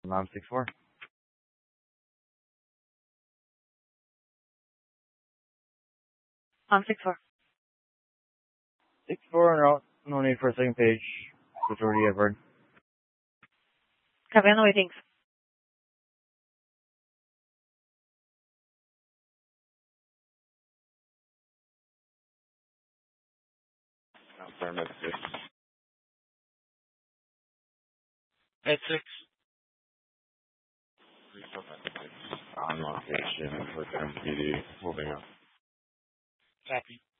I'm 6-4. I'm 6-4. 6-4 and out. No need for a second page. Switch over to Edward. Copy on the way, thanks. Confirm at 6. At 6. On location with MPD, moving up. Copy.